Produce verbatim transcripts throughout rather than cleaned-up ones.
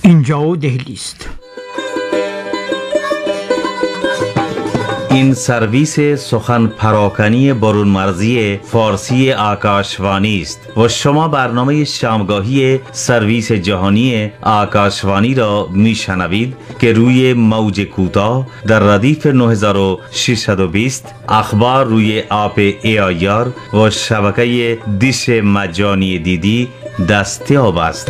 اینجا دهلی است. N service سخن پراکنی برون مرزی فارسی آکاشوانی است و شما برنامه شامگاهی سرویس جهانی آکاشوانی را میشنوید که روی موج کوتاه در ردیف نه هزار و ششصد و بیست، اخبار روی آپ ای آی آر و شبکه دیش مجانی دیدی دستیاب است.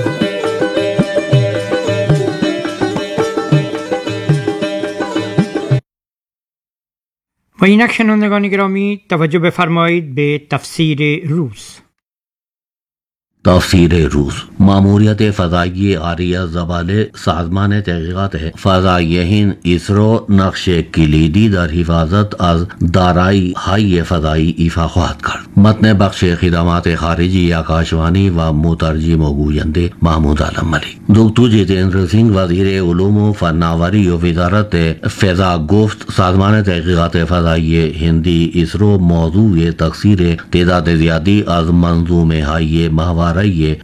و اینک شنوندگان گرامی توجه بفرمایید به تفسیر روز. تفسیر روز ماموریت فضایی آریہ زباله سازمان تحقیقات فضایی هند اسرو نقش کلیدی در حفاظت از دارایی های فضایی ایفا خواهد کرد. متن بخش خدمات خارجی آکاشوانی و مترجم و گوینده محمود عالم ملک. دکتر جتیندر سنگھ وزیر علوم و فناوری و وزارت فضا گفت سازمان تحقیقات فضایی هندی اسرو موضوع تکثیر تعداد زیادی از منظومه های ماهواره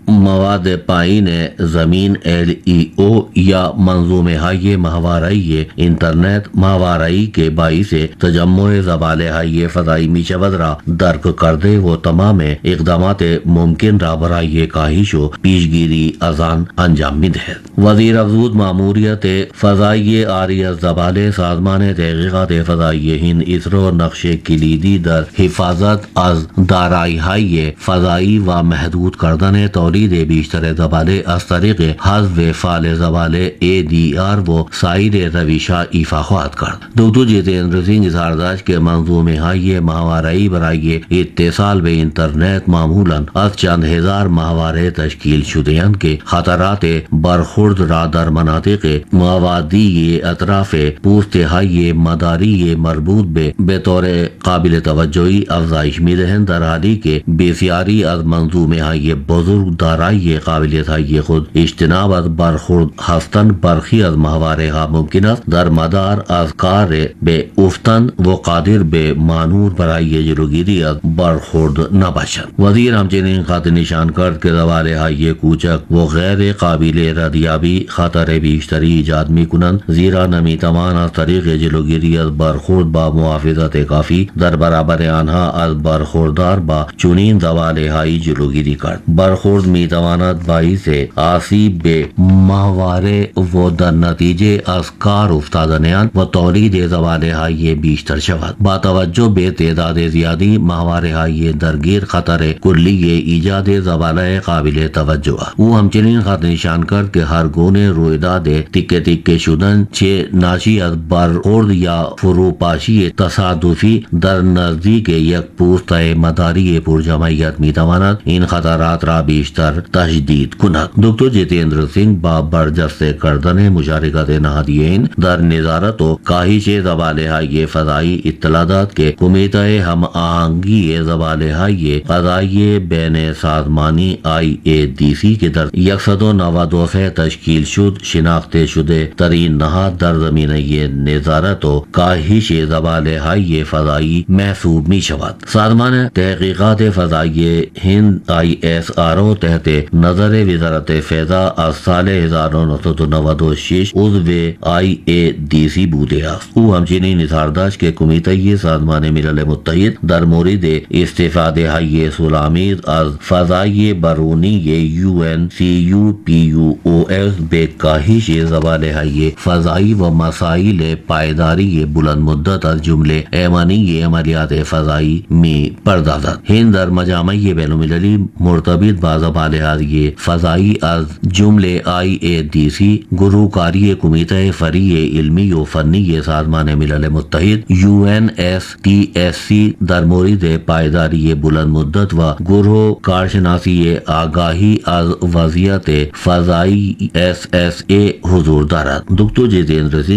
مواد پایین زمین ایل ای او یا منظومه های ماهواره اینترنت ماهواره کے باعث تجمع زباله های فضایی می شود را درک کرده و تمام اقدامات ممکن را برای کاهش و پیشگیری از آن انجام می دهد. وزیر افزود ماموریت فضایی آریہ زباله سازمان تحقیقات فضایی هند اسرو نقش کلیدی در حفاظت از دارایی های فضایی و محدود کردن تولید بیشتر زباله از طریق حذف فعال زباله ای دی آر و سایر روش‌ها ایفا خواهد کرد. دکتر جتیندر سنگھ اظهار داشت که منظومه های ماهواره‌ای برای اتصال به اینترنت معمولاً از چند هزار ماهواره تشکیل شده اند که خطرات برخورد را در مناطق موادی اطراف پوسته های مداری مربوط به به طور قابل توجهی افزایش می‌دهند، در حالی که بسیاری از منظومه های بزرگ دارای قابلیت های خود اجتناب از برخورد هستند. برخی از ماهواره ها ممکن است در مدار از کار به افتند و قادر به مانور برای جلوگیری از برخورد نباشند. وزیر همچنین خط نشان کرد که زباله های کوچک و غیر قابل ردیابی خطر بیشتری ایجاد می کنند، زیرا نمی توان از طریق جلوگیری از برخورد با محافظت کافی در برابر آنها از برخوردار با چنین زباله های جلوگیری کرد. برخورد می تواند باعث آسیب به ماهواره و در نتیجه از کار افتادن آن و تولید زباله های بیشتر شود. با توجه به تعداد زیادی ماهواره های درگیر خطر کلی ایجاد زباله قابل توجه است. او همچنین خط نشان کرد که هر گونه رویداد تکه تکه شدن چه ناشی از برخورد یا فروپاشی تصادفی در نزدیک یک پوسته مداری پرجمعیت می تواند این خطرات را بیشتر تشدید کند. دکتر جتیندر سنگھ با برجسته کردن مشارکت نهادینه در نظارت و کاهش زباله های فضایی اطلاع داد که کمیته هم آهنگی زباله های فضایی بین سازمانی آی ای دی سی که در صد و نود و سه تشکیل شد شناخته شده ترین نهاد در زمینه نظارت و کاهش زباله های فضایی محسوب می شود. سازمان تحقیقات فضایی هند آی ایس آر او تحت نظر وزارت فضا از سال هزار و نهصد و نود و شش عضو آی ای دی سی بوده است. او همچنین اظهار داشت که کمیته سازمان ملل متحد در مورد استفاده های صلح‌آمیز از فضای برونی you in C U P U O S به کاهش زباله های فضایی و مسائل پایداری بلند مدت از جمله ایمنی عملیات فضایی می پردازد. هند در مجامع بین المللی مرتبط با زباله های فضایی از جمله آی ای دی سی، گروهکاری کمیته فری علمی و فنی سازمان ملل متحد یو ان ایس تی ایس سی در مورد پایداری بلند مدت و گروه کارشناسی آگاهی از وضعیت فضایی ایس ایس ای حضور دارد. دکتر جتیندر سنگھ